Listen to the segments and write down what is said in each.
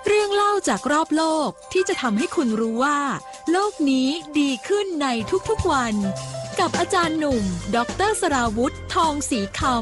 เรื่องเล่าจากรอบโลกที่จะทำให้คุณรู้ว่าโลกนี้ดีขึ้นในทุกๆวันกับอาจารย์หนุ่มดร.สราวุธทองศรีคำ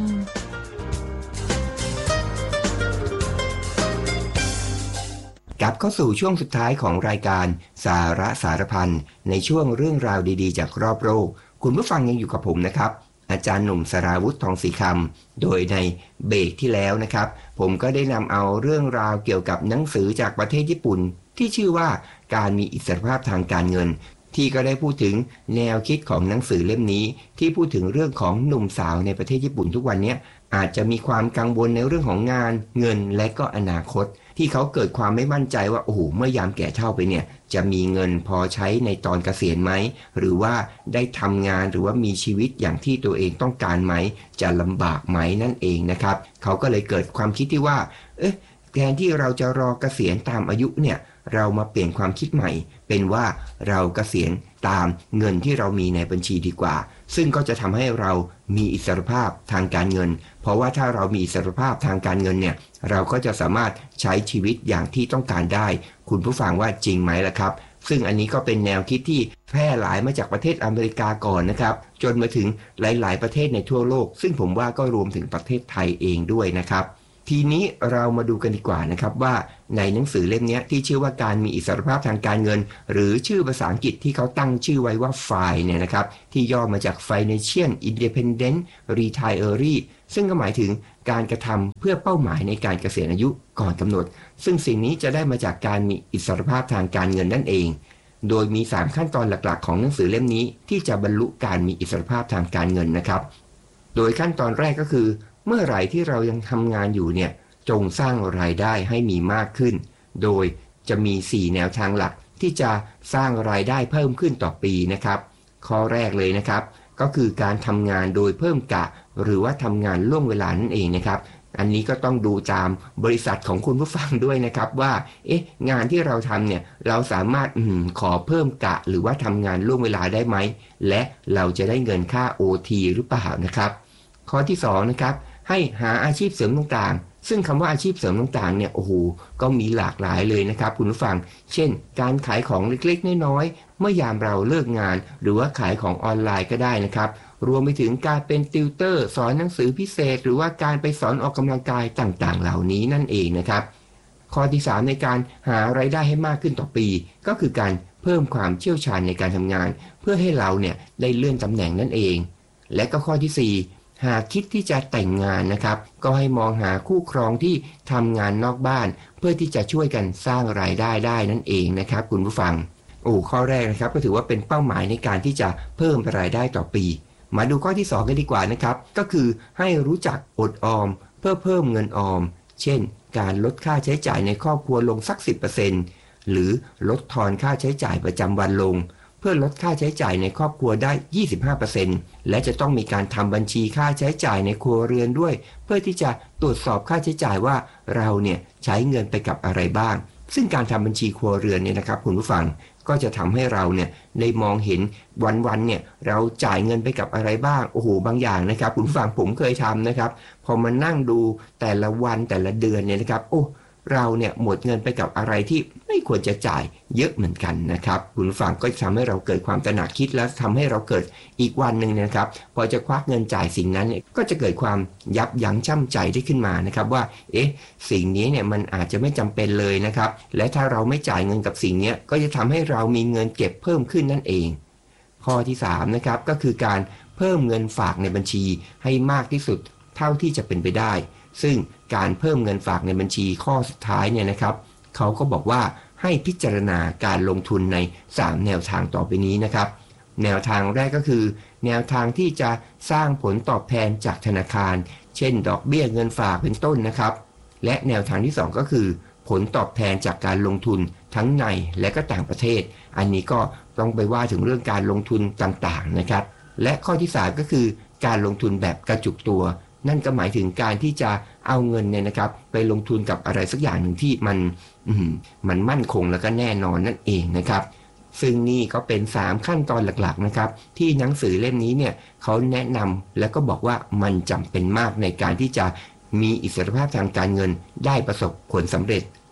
กลับเข้าสู่ช่วงสุดท้ายของรายการสาระสารพันในช่วงเรื่องราวดีๆจากรอบโลกคุณผู้ฟังยังอยู่กับผมนะครับอาจารย์หนุ่มสราวุธทองศรีคำโดยในเบรกที่แล้วนะครับผมก็ได้นำเอาเรื่องราวเกี่ยวกับหนังสือจากประเทศญี่ปุ่นที่ชื่อว่าการมีอิสรภาพทางการเงินที่ก็ได้พูดถึงแนวคิดของหนังสือเล่มนี้ที่พูดถึงเรื่องของหนุ่มสาวในประเทศญี่ปุ่นทุกวันนี้อาจจะมีความกังวลในเรื่องของงานเงินและก็อนาคตที่เขาเกิดความไม่มั่นใจว่าโอ้โหเมื่อยามแก่เฒ่าไปเนี่ยจะมีเงินพอใช้ในตอนเกษียณไหมหรือว่าได้ทำงานหรือว่ามีชีวิตอย่างที่ตัวเองต้องการไหมจะลำบากไหมนั่นเองนะครับเขาก็เลยเกิดความคิดที่ว่าแทนที่เราจะรอเกษียณตามอายุเนี่ยเรามาเปลี่ยนความคิดใหม่เป็นว่าเราเกษียณตามเงินที่เรามีในบัญชีดีกว่าซึ่งก็จะทำให้เรามีอิสรภาพทางการเงินเพราะว่าถ้าเรามีอิสรภาพทางการเงินเนี่ยเราก็จะสามารถใช้ชีวิตอย่างที่ต้องการได้คุณผู้ฟังว่าจริงไหมล่ะครับซึ่งอันนี้ก็เป็นแนวคิดที่แพร่หลายมาจากประเทศอเมริกาก่อนนะครับจนมาถึงหลายๆประเทศในทั่วโลกซึ่งผมว่าก็รวมถึงประเทศไทยเองด้วยนะครับทีนี้เรามาดูกันดีกว่านะครับว่าในหนังสือเล่มนี้ที่ชื่อว่าการมีอิสรภาพทางการเงินหรือชื่อภาษาอังกฤษที่เขาตั้งชื่อไว้ว่า FIRE เนี่ยนะครับที่ย่อมาจาก Financial Independent Retiree ซึ่งก็หมายถึงการกระทำเพื่อเป้าหมายในการเกษียณอายุก่อนกำหนดซึ่งสิ่งนี้จะได้มาจากการมีอิสรภาพทางการเงินนั่นเองโดยมี3ขั้นตอนหลักๆของหนังสือเล่มนี้ที่จะบรรลุการมีอิสรภาพทางการเงินนะครับโดยขั้นตอนแรกก็คือเมื่อไหร่ที่เรายังทำงานอยู่เนี่ยจงสร้างรายได้ให้มีมากขึ้นโดยจะมี4แนวทางหลักที่จะสร้างรายได้เพิ่มขึ้นต่อปีนะครับข้อแรกเลยนะครับก็คือการทำงานโดยเพิ่มกะหรือว่าทำงานล่วงเวลานั่นเองนะครับอันนี้ก็ต้องดูตามบริษัทของคุณผู้ฟังด้วยนะครับว่างานที่เราทำเนี่ยเราสามารถขอเพิ่มกะหรือว่าทำงานล่วงเวลาได้ไหมและเราจะได้เงินค่า OT หรือเปล่านะครับข้อที่2นะครับให้หาอาชีพเสริมต่างๆซึ่งคำว่าอาชีพเสริมต่างๆเนี่ยโอ้โหก็มีหลากหลายเลยนะครับคุณผู้ฟังเช่นการขายของเล็กๆน้อยๆเมื่อยามเราเลิกงานหรือว่าขายของออนไลน์ก็ได้นะครับรวมไปถึงการเป็นติวเตอร์สอนหนังสือพิเศษหรือว่าการไปสอนออกกำลังกายต่างๆเหล่านี้นั่นเองนะครับข้อที่3ในการหารายได้ให้มากขึ้นต่อปีก็คือการเพิ่มความเชี่ยวชาญในการทำงานเพื่อให้เราเนี่ยได้เลื่อนตำแหน่งนั่นเองและก็ข้อที่4หากคิดที่จะแต่งงานนะครับก็ให้มองหาคู่ครองที่ทำงานนอกบ้านเพื่อที่จะช่วยกันสร้างรายได้ได้นั่นเองนะครับคุณผู้ฟังข้อแรกนะครับก็ถือว่าเป็นเป้าหมายในการที่จะเพิ่มรายได้ต่อปีมาดูข้อที่2กันดีกว่านะครับก็คือให้รู้จักอดออมเพื่อเพิ่มเงินออมเช่นการลดค่าใช้จ่ายในครอบครัวลงสัก 10% หรือลดทอนค่าใช้จ่ายประจำวันลงเพื่อลดค่าใช้จ่ายในครอบครัวได้ 25% และจะต้องมีการทำบัญชีค่าใช้จ่ายในครัวเรือนด้วยเพื่อที่จะตรวจสอบค่าใช้จ่ายว่าเราเนี่ยใช้เงินไปกับอะไรบ้างซึ่งการทำบัญชีครัวเรือนเนี่ยนะครับคุณผู้ฟังก็จะทำให้เราเนี่ยได้มองเห็นวันๆเนี่ยเราจ่ายเงินไปกับอะไรบ้างโอ้โหบางอย่างนะครับคุณผู้ฟังผมเคยทำนะครับพอมานั่งดูแต่ละวันแต่ละเดือนเนี่ยนะครับเราเนี่ยหมดเงินไปกับอะไรที่ไม่ควรจะจ่ายเยอะเหมือนกันนะครับคุณผู้ฟังก็จะทำให้เราเกิดความตระหนักคิดและทำให้เราเกิดอีกวันหนึ่งนะครับพอจะควักเงินจ่ายสิ่งนั้นเนี่ยก็จะเกิดความยับยั้งชั่งใจได้ขึ้นมานะครับว่าสิ่งนี้เนี่ยมันอาจจะไม่จำเป็นเลยนะครับและถ้าเราไม่จ่ายเงินกับสิ่งนี้ก็จะทำให้เรามีเงินเก็บเพิ่มขึ้นนั่นเองข้อที่3นะครับก็คือการเพิ่มเงินฝากในบัญชีให้มากที่สุดเท่าที่จะเป็นไปได้ซึ่งการเพิ่มเงินฝากในบัญชีข้อสุดท้ายเนี่ยนะครับเขาก็บอกว่าให้พิจารณาการลงทุนใน3แนวทางต่อไปนี้นะครับแนวทางแรกก็คือแนวทางที่จะสร้างผลตอบแทนจากธนาคารเช่นดอกเบี้ยเงินฝากเป็นต้นนะครับและแนวทางที่2ก็คือผลตอบแทนจากการลงทุนทั้งในและก็ต่างประเทศอันนี้ก็ต้องไปว่าถึงเรื่องการลงทุนต่างๆนะครับและข้อที่3ก็คือการลงทุนแบบกระจุกตัวนั่นก็หมายถึงการที่จะเอาเงินเนี่ยนะครับไปลงทุนกับอะไรสักอย่างหนึ่งที่มันมั่นคงแล้วก็แน่นอนนั่นเองนะครับซึ่งนี่ก็เป็น3ขั้นตอนหลักๆนะครับที่หนังสือเล่มนี้เนี่ยเขาแนะนำแล้วก็บอกว่ามันจำเป็นมากในการที่จะมีอิสรภาพทางการเงินได้ประสบผลสำเร็จ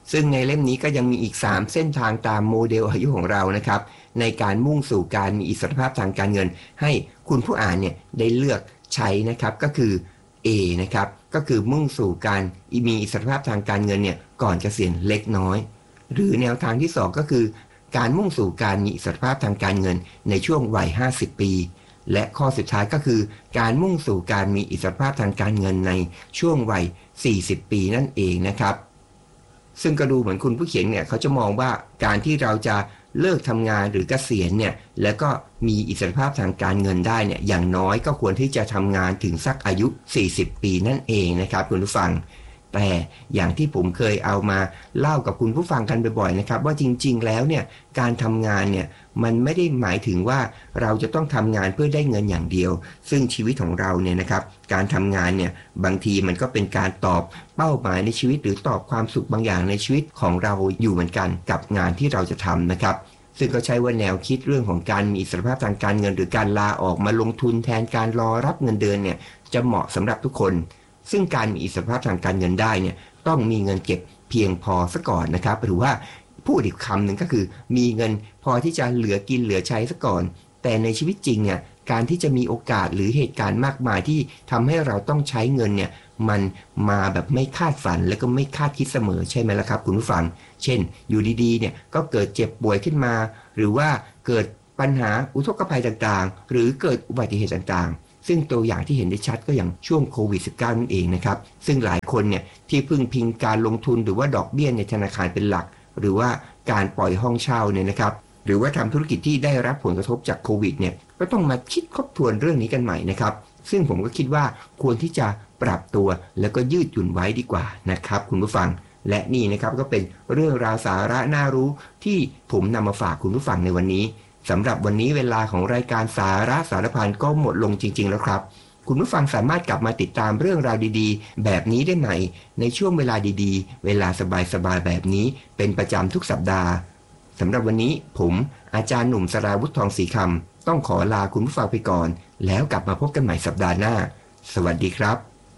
ซึ่งในเล่มนี้ก็ยังมีอีก3เส้นทางตามโมเดลอายุของเรานะครับในการมุ่งสู่การมีอิสรภาพทางการเงินให้คุณผู้อ่านเนี่ยได้เลือกใช้นะครับก็คือ A นะครับก็คือมุ่งสู่การมีอิสรภาพทางการเงินเนี่ยก่อนเกษียณเล็กน้อยหรือแนวทางที่2ก็คือการมุ่งสู่การมีอิสรภาพทางการเงินในช่วงวัย50ปีและข้อสุดท้ายก็คือการมุ่งสู่การมีอิสรภาพทางการเงินในช่วงวัย40ปีนั่นเองนะครับซึ่งก็ดูเหมือนคุณผู้เขียนเนี่ยเขาจะมองว่าการที่เราจะเลิกทำงานหรือเกษียณเนี่ยแล้วก็มีอิสรภาพทางการเงินได้เนี่ยอย่างน้อยก็ควรที่จะทำงานถึงสักอายุ40ปีนั่นเองนะครับคุณผู้ฟังแต่อย่างที่ผมเคยเอามาเล่ากับคุณผู้ฟังกันบ่อยๆนะครับว่าจริงๆแล้วเนี่ยการทำงานเนี่ยมันไม่ได้หมายถึงว่าเราจะต้องทำงานเพื่อได้เงินอย่างเดียวซึ่งชีวิตของเราเนี่ยนะครับการทำงานเนี่ยบางทีมันก็เป็นการตอบเป้าหมายในชีวิตหรือตอบความสุขบางอย่างในชีวิตของเราอยู่เหมือนกันกับงานที่เราจะทำนะครับซึ่งก็ใช้ว่าแนวคิดเรื่องของการมีอิสรภาพทางการเงินหรือการลาออกมาลงทุนแทนการรอรับเงินเดือนเนี่ยจะเหมาะสำหรับทุกคนซึ่งการมีอิสรภาพทางการเงินได้เนี่ยต้องมีเงินเก็บเพียงพอซะก่อนนะครับหรือว่าพูดอีกคำหนึ่งก็คือมีเงินพอที่จะเหลือกินเหลือใช้ซะก่อนแต่ในชีวิตจริงเนี่ยการที่จะมีโอกาสหรือเหตุการณ์มากมายที่ทำให้เราต้องใช้เงินเนี่ยมันมาแบบไม่คาดฝันและก็ไม่คาดคิดเสมอใช่ไหมล่ะครับคุณผู้ฟังเช่นอยู่ดีๆเนี่ยก็เกิดเจ็บป่วยขึ้นมาหรือว่าเกิดปัญหาอุทกภัยต่างๆหรือเกิดอุบัติเหตุต่างๆซึ่งตัวอย่างที่เห็นได้ชัดก็อย่างช่วงโควิด -19 นั่นเองนะครับซึ่งหลายคนเนี่ยที่พึ่งพิงการลงทุนหรือว่าดอกเบี้ยในธนาคารเป็นหลักหรือว่าการปล่อยห้องเช่าเนี่ยนะครับหรือว่าทำธุรกิจที่ได้รับผลกระทบจากโควิดเนี่ยก็ต้องมาคิดทบทวนเรื่องนี้กันใหม่นะครับซึ่งผมก็คิดว่าควรที่จะปรับตัวแล้วก็ยืดหยุ่นไว้ดีกว่านะครับคุณผู้ฟังและนี่นะครับก็เป็นเรื่องราวสาระน่ารู้ที่ผมนำมาฝากคุณผู้ฟังในวันนี้สำหรับวันนี้เวลาของรายการสาระสารพันก็หมดลงจริงๆแล้วครับคุณผู้ฟังสามารถกลับมาติดตามเรื่องราวดีๆแบบนี้ได้ใหม่ในช่วงเวลาดีๆเวลาสบายๆแบบนี้เป็นประจำทุกสัปดาห์สำหรับวันนี้ผมอาจารย์หนุ่มสราวุธทองศรีคำต้องขอลาคุณผู้ฟังไปก่อนแล้วกลับมาพบกันใหม่สัปดาห์หน้าสวัสดีครับ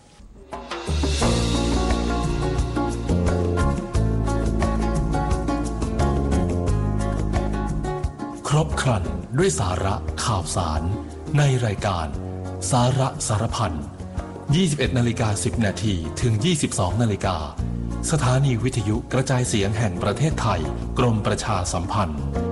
ครบครันด้วยสาระข่าวสารในรายการสาระสารพัน 21:10 น.ถึง 22:00 น.สถานีวิทยุกระจายเสียงแห่งประเทศไทยกรมประชาสัมพันธ์